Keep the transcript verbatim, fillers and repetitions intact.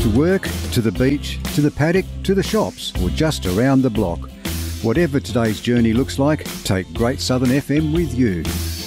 To work, to the beach, to the paddock, to the shops, or just around the block. Whatever today's journey looks like, take Great Southern F M with you.